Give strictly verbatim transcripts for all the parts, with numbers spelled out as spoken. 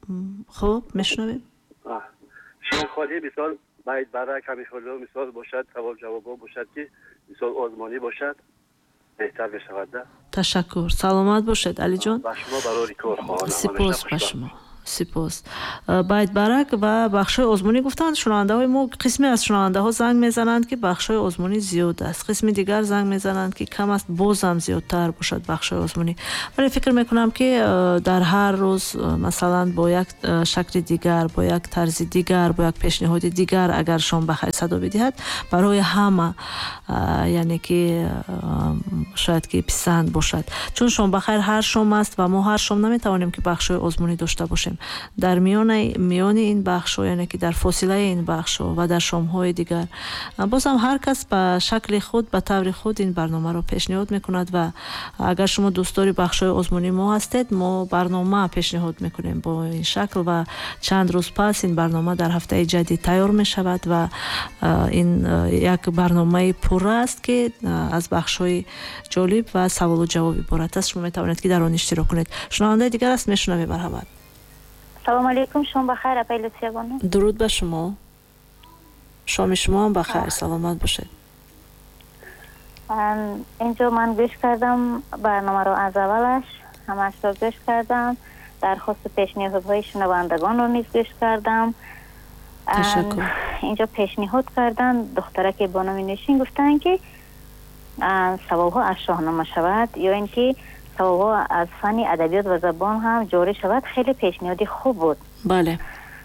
خب میشنویم. شیرخوانی مثال باید برای کمیخوری مثال باشد، سوال جواب باشد که مثال آزمانی باشد بهتر بشود. تشکر. سلامت باشید علی جان. با شما برای کار خواهان. سپاس با شما. سپاس. باید برک و بخشای آزمونی گفتند شنونده های ما قسمی از شنونده ها زنگ میزنند که بخشای آزمونی زیاد است، قسمی دیگر زنگ میزنند که کم است، باز هم زیادتر باشد بخشای آزمونی. ولی فکر میکنم که در هر روز مثلا با یک شکل دیگر، با یک طرز دیگر، با یک پیشنهاد دیگر اگر شام بخیر صدا بدهد برای همه یعنی که شاید که پسند باشد، چون شام بخیر هر شام است و ما هر شام نمیتوانیم که بخشای آزمونی داشته باشیم. در میان میان این بخش یعنی که در فاصله این بخش و در شام‌های دیگر باز هم هر کس به شکل خود به طور خود این برنامه رو پیشنهاد میکند و اگر شما دوستدار بخش‌های آزمونی ما هستید ما برنامه پیشنهاد میکنیم با این شکل و چند روز پس این برنامه در هفته جدید تیار میشود و این یک برنامه پوره است که از بخش‌های جالب و سوال و جواب عبارت است. شما میتوانید که در آن اشتراک کنید. شنونده دیگر است میشنویم. مرحبا. سلام علیکم. شما بخیر اپای لطفیه بانو. درود به شما. شام شما هم بخیر. سلامت باشید. اینجا من گوش کردم برنامه رو از اولش همش رو گوش کردم، درخواست پیشنهادهای شنوندگان رو نیز گوش کردم. تشکر. اینجا پیشنهاد کردن دختره که بانو می نشین گفتن که سوال ها از شاهنامه شود یا اینکه سوال از فن ادبیات و زبان هم جاری شود. خیلی پیشنهادی خوب بود. بله.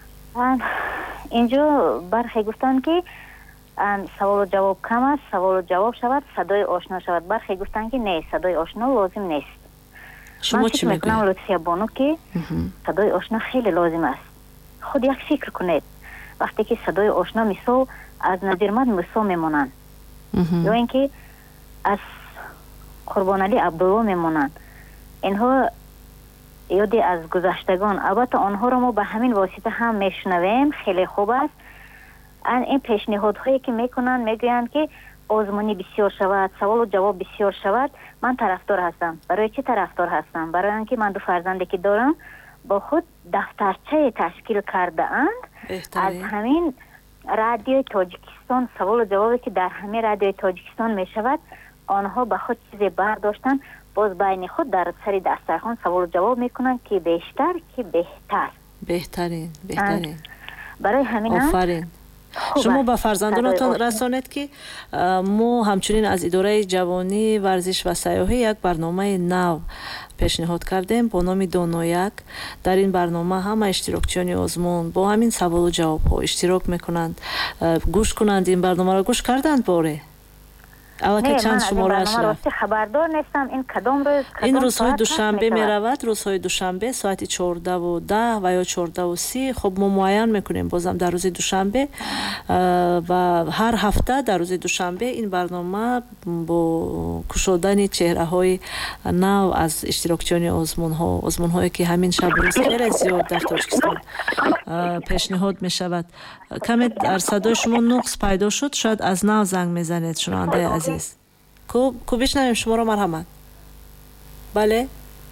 اینجا برخی گفتن که سوال و جواب کم است، سوال و جواب شود صدای آشنا شود. برخی گفتن که نه، صدای آشنا لازم نیست. شما چی میگویید؟ من لطفیه بانو که صدای آشنا خیلی لازم است. خود یک فکر کنید وقتی که صدای آشنا مثال از نظرمند موسی میمونند یا اینکه از قربان علی عبدالله میمونند، اینها یادی از گذشتگان. البته آنها را ما به همین واسطه هم میشنویم. خیلی خوب است. این پیشنهادهایی که میکنن میگویند که آزمونی بسیار شود، سوال و جواب بسیار شود. من طرفدار هستم. برای چه طرفدار هستم؟ برای اینکه من دو فرزندی که دارم با خود دفترچه تشکیل کرده اند. از همین رادیو تاجیکستان سوال و جوابی که در همین رادیو تاجیکستان میشود آنها به خود چیزی برداشتن، باز بین خود در سری دسترخوان سوال و جواب میکنن که بیشتر که بهتر. بهترین بهترین. برای همین آفرین. شما با فرزندانتان رسانید که ما همچنین از اداره جوانی، ورزش و سیاحی یک برنامه نو پیشنهاد کردیم با نام دونویک. در این برنامه همه اشتراکچیان آزمون با همین سوال و جواب ها اشتراک میکنند. گوش کنند. این برنامه را گوش کردند باره؟ نه، چند شماره‌اش رفت. خبردار نیستم این کدام روز کدام این روزهای دوشنبه می رود. روزهای دوشنبه ساعت چهارده و ده و یا چهارده و سی. خب ما معین میکنیم بازم در روز دوشنبه و هر هفته در روز دوشنبه این برنامه با کشودن چهره های نو از اشتراکچیان آزمون ها، آزمون هایی که همین شب روز خیلی زیاد در تاجیکستان پیشنهاد می شود. کمی در صدای شما نقص پیدا شد، شاید از نو زنگ میزنید شنونده عزیز. کو کو بشنویم شما رو. مرحمت. بله.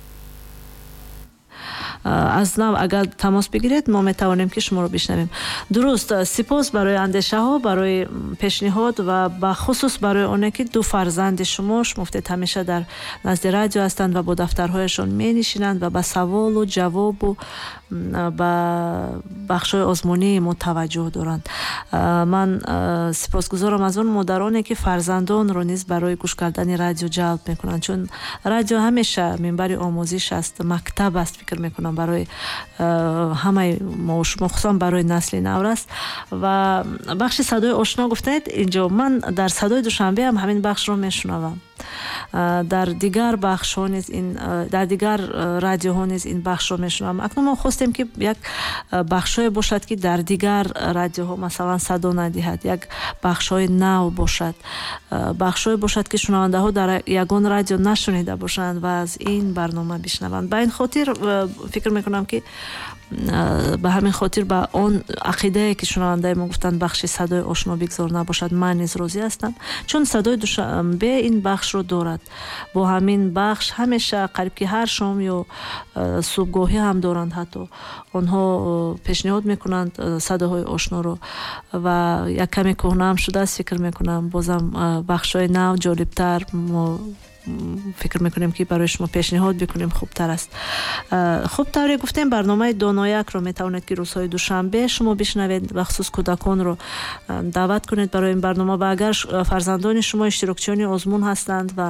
از نو اگر تماس بگیرید ما میتوانیم که شما رو بشنویم. درست. سپاس برای اندیشه ها، برای پیشنهاد و به خصوص برای اونه که دو فرزند شما شمفتید همیشه در نزد رادیو هستند و با دفترهایشان می نشینند و به سوال و جواب و به بخشای آزمونی متوجه دارند. من سپاسگزارم از اون مادرانی که فرزندان رو نیز برای گوش کردن رادیو جلب میکنند، چون رادیو همیشه منبع آموزش است، مکتب است. فکر میکنم برای همه ما، مخصوصا برای نسل نو است. و بخش صدای آشنا گفتید اینجا، من در صدای دوشنبه هم همین بخش رو میشنوم. در دیگر بخش ها نیز این در دیگر رادیو ها نیز این بخش رو میشنوم. اکنون ما خواستیم که یک بخش های باشد که در دیگر رادیو ها مثلا صدا ندهد، یک بخش های نو باشد، بخش های باشد که شنونده ها در یگان رادیو نشنیده باشند و از این برنامه بشنوند. به این خاطر فکر میکنم که ба ҳамин хотир ба он ақидае ки шунавандаи мо гуфтанд бахши садои ошно бигзор набошад, ман низ розӣ ҳастам, чун садои душанбе ин бахшро дорад. бо ҳамин бахш ҳамеша қариб ки ҳар шом ё субҳгоҳӣ ҳам доранд, ҳатто онҳо пешниҳод мекунанд садоҳои ошноро ва як каме кӯҳнаам шудааст, фикр мекунам бозам бахшҳои нав ҷолибтар мо фикр мекунем ки барои шумо пешниҳод бикунем, хубтар аст. хуб тавре гуфтем барномаи доноякро метавонед ки рӯзҳои душанбе шумо бишнавед, бахусус кӯдаконро даъват кунед барои ин барнома ва агар фарзандони шумо иштирокчиёни озмун ҳастанд ва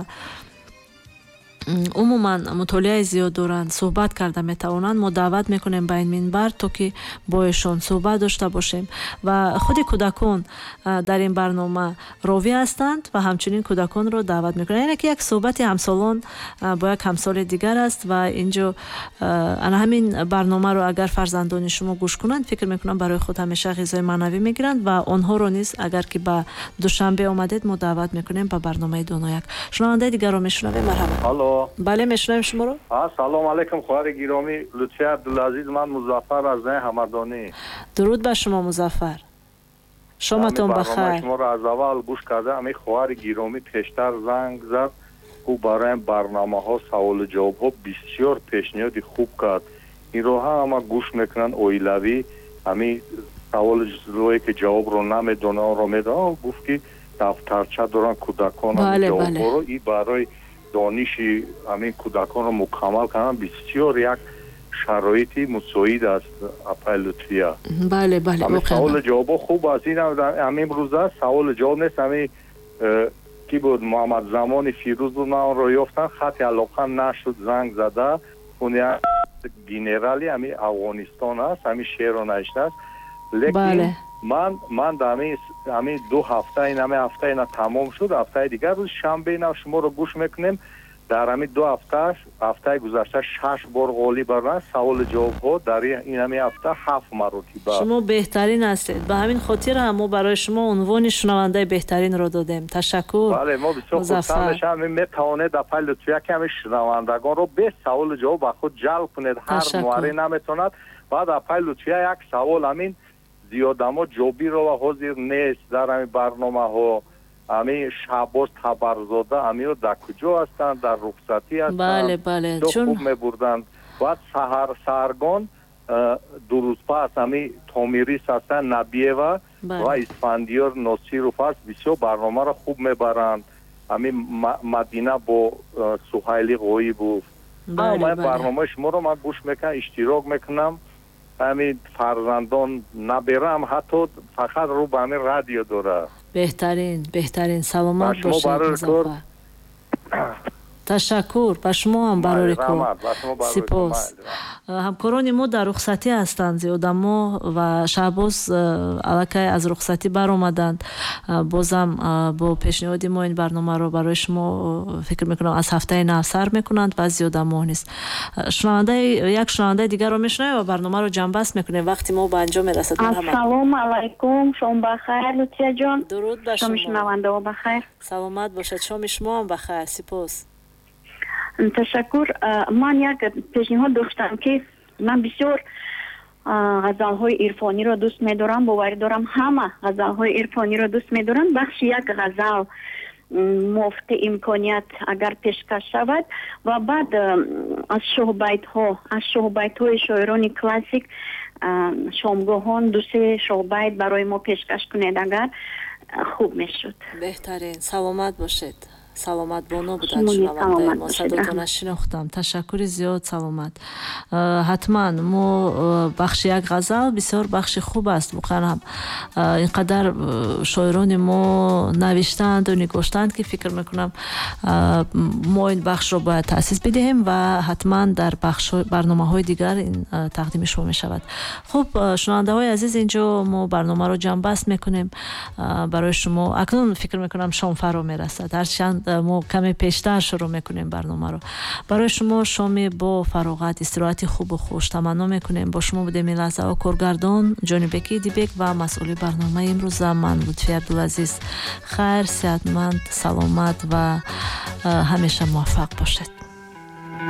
умуман мутолиаи зиёд доранд, суҳбат карда метавонанд, мо даъват мекунем ба ин минбар то ки бо эшон суҳбат дошта бошем ва худи кӯдакон дар ин барнома ровӣ ҳастанд ва ҳамчунин кӯдаконро даъват мекунем. яъне ки як суҳбати ҳамсолон бо як ҳамсоли дигар аст ва инҷо ана ҳамин барномаро агар фарзандони шумо гӯш кунанд, фикр мекунам барои худ ҳамеша ғизои маънавӣ мегиранд ва онҳоро низ агар ки ба душанбе омадед, мо даъват мекунем ба барномаи донояк. шунавандаи дигарро мешунавем. марҳабад. бале, мешунавем шуморо. ассалому алайкум хоҳари гиромӣ, лутфия Абдулазиз, ман Музаффар аз наи ҳамадонӣ. дуруд ба шумо Музаффар, шоматон бахайр. шуморо аз аввал гӯш карда, ами хоҳари гиромӣ пештар занг зад, ӯ барои барномаҳо, саволу ҷавобҳо бисёр пешниҳоди хуб кард. инро ҳама гӯш мекунанд оилавӣ, ами саволу ки ҷавобро намедонад, онро медонад, гуфт ки дафтарча доранд кӯдакон ҷавобҳоро, и барои дониши ҳамин кӯдаконро мукаммал кардан бисёр як шароити мусоид аст. апай лутфия, бале бале, саволу ҷавобҳо хуб аст. ин ҳамин рӯза саволу ҷавоб нест, ҳамин ки буд Муҳаммадзамони Фирӯз буд, ман онро ёфтам, хати алоқа нашуд, занг зада, он як генерали ҳамин Афғонистон аст, ҳамин шеъро навиштааст. лекин ман ман дар ҳамин ду ҳафта, ин ҳамин ҳафта ина тамом шуд, ҳафтаи дигар рӯз шанбе ина шуморо гӯш мекунем. дар ҳамин ду ҳафта, ҳафтаи гузашта шаш бор ғолиб бардан саволу ҷавобҳо, дар ин ҳамин ҳафта ҳафт маротиба. шумо беҳтарин ҳастед. ба ҳамин хотир ҳам мо барои шумо унвони шунавандаи беҳтаринро додем. ташаккур. бале, мо бисёр хурсанд мешавам. метавонед апай лутфия ки ҳамин шунавандагонро бе саволу ҷавоб ба худ ҷалб кунед. ҳар муаррӣ наметавонад. баъд апай лутфия як савол, ҳамин зиёдамо ҷобиро ва ҳозир нест дар ҳамин барномаҳо. ҳамин Шаҳбоз Табарзода, ҳамиро дар куҷо ҳастанд? дар рухсатӣ ҳастанд? бале бале, чун хуб мебурданд. баъд саҳар саҳаргон дурузпас ҳамин Томирис ҳастанд, Набиева ва Исфандиёр Носиров аст, бисёр барномаро хуб мебаранд. ҳамин Мадина бо Суҳайли Ғоибов. ҳамаи барномаи шуморо ман гӯш мекунам, иштирок мекунам. ҳамин фарзандон наберам, ҳатто фақат рӯ ба ҳамин радио дорад. беҳтарин беҳтарин, саломат бошед. ташаккур ба шумо ҳам барори кор. сипос. ҳамкорони мо дар рухсатӣ ҳастанд, зиёдамо ва Шаҳбоз аллакай аз рухсатӣ баромаданд. бозам бо пешниҳоди мо ин барномаро барои шумо фикр мекунам аз ҳафтаи нав сар мекунанд ва зиёдамо нист. шунавандаи як шунавандаи дигарро мешунавем ва барномаро ҷамъбаст мекунем. вақти мо ба анҷом мерасад. ассалому алайкум, шом бахайр Лутфия ҷон. дуруд ба шумо. шунавандаҳо бахайр. саломат бошед. шоми шумо ҳам бахайр. сипос. ташаккур. ман як пешниҳод доштам ки ман бисёр ғазалҳои ирфониро дӯст медорам, боварӣ дорам ҳама ғазалҳои ирфониро дӯст медорам. бахши як ғазал муфти имконият агар пешкаш шавад ва баъд аз шоҳбайтҳо аз шоҳбайтҳои шоирони классик шомгоҳон ду се шоҳбайт барои мо пешкаш кунед, агар хуб мешуд. беҳтарин. саломат бошед. саломат боно буданд шунавандаи мо. садотона шинохтам. ташаккури зиёд. саломат. ҳатман мо бахши як ғазал бисёр бахши хуб аст. воқеан ҳам инқадар шоирони мо навиштаанд ва нигоштаанд ки фикр мекунам мо ин бахшро бояд таъсис бидиҳем ва ҳатман дар барномаҳои дигар ин тақдими шумо мешавад. хуб, шунавандаҳои азиз, инҷо мо барномаро ҷамъбаст мекунем барои шумо. акнун фикр мекунам шом фаро мерасад. ҳарчанд мо каме пештар шурӯъ мекунем барномаро. барои шумо шоми бо фароғат, истироҳати хубу хуш таманно мекунем. бо шумо будем ин лаҳзаҳо коргардон Ҷонибеки Идибек ва масъули барномаи имрӯза ман Лутфия Абдулазиз. хайр, сеҳатманд, саломат ва ҳамеша муваффақ бошед.